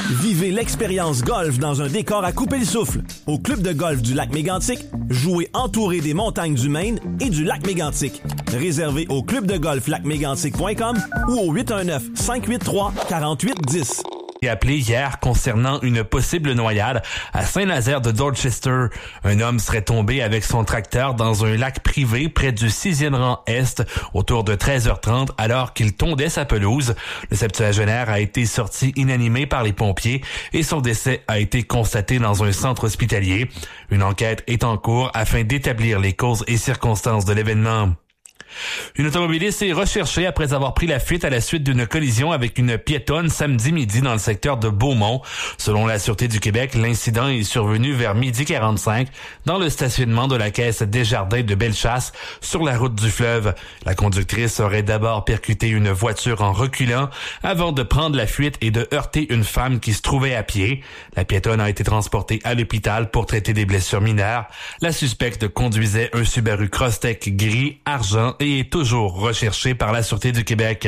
Vivez l'expérience golf dans un décor à couper le souffle. Au club de golf du lac Mégantic, jouez entouré des montagnes du Maine et du lac Mégantic. Réservé au clubdegolflacmégantic.com ou au 819-583-4810. Appelé hier concernant une possible noyade à Saint-Nazaire de Dorchester. Un homme serait tombé avec son tracteur dans un lac privé près du 6e rang Est autour de 13h30 alors qu'il tondait sa pelouse. Le septuagénaire a été sorti inanimé par les pompiers et son décès a été constaté dans un centre hospitalier. Une enquête est en cours afin d'établir les causes et circonstances de l'événement. Une automobiliste est recherchée après avoir pris la fuite à la suite d'une collision avec une piétonne samedi midi dans le secteur de Beaumont. Selon la Sûreté du Québec, l'incident est survenu vers 12h45 dans le stationnement de la caisse Desjardins de Bellechasse sur la route du fleuve. La conductrice aurait d'abord percuté une voiture en reculant avant de prendre la fuite et de heurter une femme qui se trouvait à pied. La piétonne a été transportée à l'hôpital pour traiter des blessures mineures. La suspecte conduisait un Subaru Crosstrek gris, argent et est toujours recherché par la Sûreté du Québec.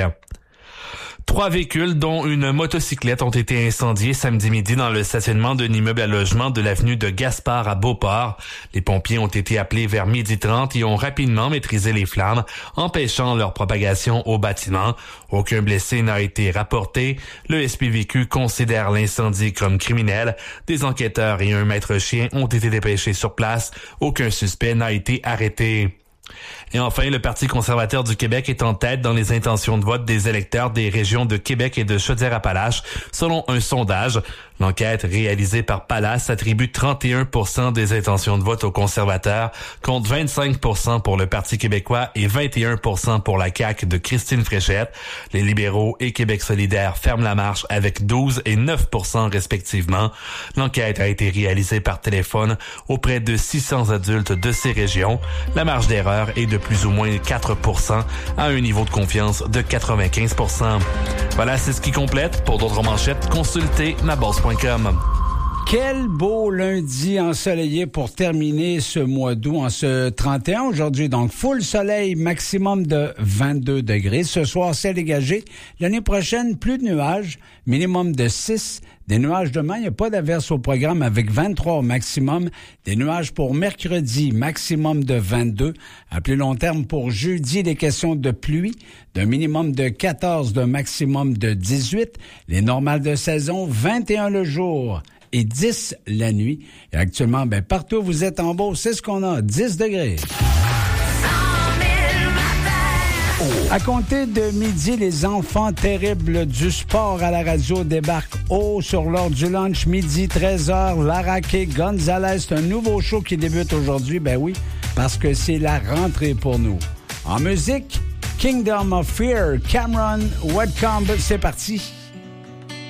3 véhicules, dont une motocyclette, ont été incendiés samedi midi dans le stationnement d'un immeuble à logement de l'avenue de Gaspard à Beauport. Les pompiers ont été appelés vers 12h30 et ont rapidement maîtrisé les flammes, empêchant leur propagation au bâtiment. Aucun blessé n'a été rapporté. Le SPVQ considère l'incendie comme criminel. Des enquêteurs et un maître chien ont été dépêchés sur place. Aucun suspect n'a été arrêté. Et enfin, le Parti conservateur du Québec est en tête dans les intentions de vote des électeurs des régions de Québec et de Chaudière-Appalaches, selon un sondage. L'enquête réalisée par Palace attribue 31% des intentions de vote aux conservateurs, contre 25% pour le Parti québécois et 21% pour la CAQ de Christine Fréchette. Les libéraux et Québec solidaire ferment la marche avec 12 et 9% respectivement. L'enquête a été réalisée par téléphone auprès de 600 adultes de ces régions. La marge d'erreur est de plus ou moins 4% à un niveau de confiance de 95%. Voilà, c'est ce qui complète. Pour d'autres manchettes, consultez maboss.com. Quel beau lundi ensoleillé pour terminer ce mois d'août en ce 31 aujourd'hui. Donc, full soleil, maximum de 22 degrés. Ce soir, ciel dégagé. L'année prochaine, plus de nuages, minimum de 6. Des nuages demain, il n'y a pas d'averse au programme avec 23 au maximum. Des nuages pour mercredi, maximum de 22. À plus long terme, pour jeudi, des questions de pluie, d'un minimum de 14, d'un maximum de 18. Les normales de saison, 21 le jour et 10 la nuit. Et actuellement, partout où vous êtes en Beauce, c'est ce qu'on a, 10 degrés. À compter de midi, les enfants terribles du sport à la radio débarquent haut sur l'heure du lunch, midi 13h. Laraké Gonzalez, c'est un nouveau show qui débute aujourd'hui. Ben oui, parce que c'est la rentrée pour nous. En musique, Kingdom of Fear, Cameron Whitcomb, c'est parti.